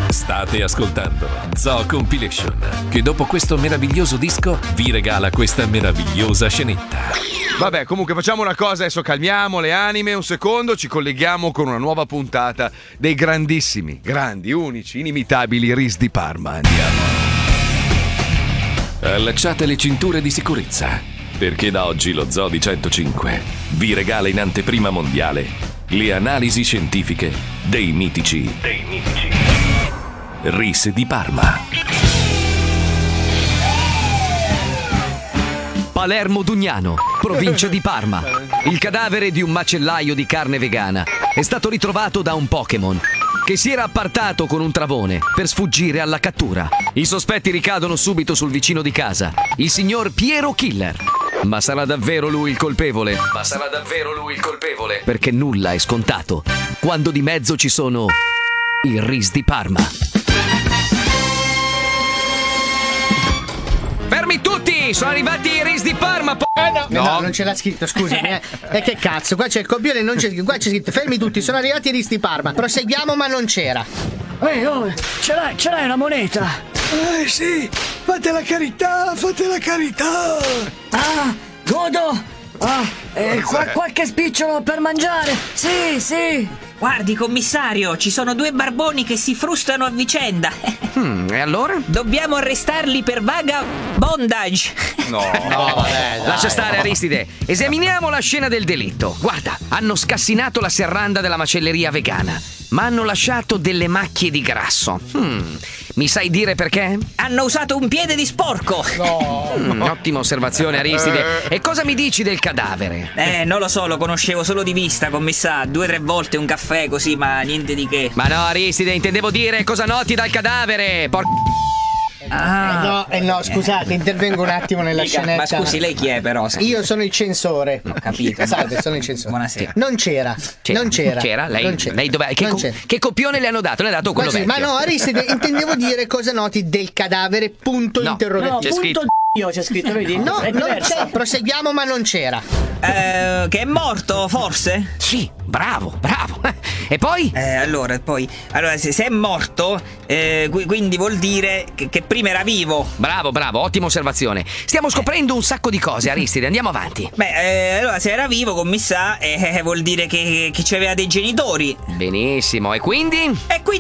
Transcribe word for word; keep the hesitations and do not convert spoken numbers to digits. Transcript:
State ascoltando Zoo Compilation, che dopo questo meraviglioso disco vi regala questa meravigliosa scenetta. Vabbè, comunque facciamo una cosa, adesso calmiamo le anime un secondo, ci colleghiamo con una nuova puntata dei grandissimi, grandi, unici, inimitabili Ris di Parma. Andiamo. Allacciate le cinture di sicurezza, perché da oggi lo Zoo di centocinque vi regala in anteprima mondiale le analisi scientifiche dei mitici dei mitici Ris di Parma. Palermo Dugnano, provincia di Parma. Il cadavere di un macellaio di carne vegana è stato ritrovato da un Pokémon che si era appartato con un travone per sfuggire alla cattura. I sospetti ricadono subito sul vicino di casa, il signor Piero Killer. Ma sarà davvero lui il colpevole? Ma sarà davvero lui il colpevole? Perché nulla è scontato quando di mezzo ci sono i Ris di Parma. Fermi tutti! Sono arrivati i Ris di Parma! Po- eh no. No, no, non ce l'ha scritto, scusami. Eh. E che cazzo? Qua c'è il copione, non c'è scritto. Qua c'è scritto: fermi tutti, sono arrivati i Ris di Parma. Proseguiamo, ma non c'era. Ehi, oh, ce l'hai, ce l'hai una moneta? Eh sì, fate la carità, fate la carità. Ah, godo. Ah, eh, qua, qualche spicciolo per mangiare? Sì, sì. Guardi, commissario, ci sono due barboni che si frustano a vicenda. Hmm, e allora? Dobbiamo arrestarli per vaga bondage. No, no, vabbè, dai. Lascia stare, Aristide. Esaminiamo la scena del delitto. Guarda, hanno scassinato la serranda della macelleria vegana, ma hanno lasciato delle macchie di grasso. Hmm, mi sai dire perché? Hanno usato un piede di sporco. No. Mm, ottima osservazione, Aristide. E cosa mi dici del cadavere? Eh, non lo so, lo conoscevo solo di vista, commissario. Due o tre volte un caffè così, ma niente di che. Ma no, Aristide, intendevo dire cosa noti dal cadavere. Por... Ah. Eh no, eh no, scusate, intervengo un attimo nella Dica, scenetta. ma scusi, lei chi è però? Io sono il censore. Ho capito. Salve, sono il censore. Buonasera. Non c'era. C'era. Non c'era. C'era? Lei, non c'era. lei dov'è? Che, Non co- c'era. che copione le hanno dato? Le ha dato quello Quasi, vecchio. ma no, Aristide, intendevo dire cosa noti del cadavere, punto No, interrogativo. No, C'è punto scritto. Io c'è scritto, vedi? No, È non diverso. c'è. Proseguiamo, ma non c'era. Eh, che è morto, forse? Sì, bravo, bravo. E poi? Eh, allora, poi. Allora, se, se è morto, eh, qui- quindi vuol dire che, che prima era vivo. Bravo, bravo, ottima osservazione. Stiamo scoprendo un sacco di cose, Aristide, andiamo avanti. Beh, eh, allora, se era vivo, commissario, eh, vuol dire che, che c'aveva dei genitori. Benissimo, e quindi? E quindi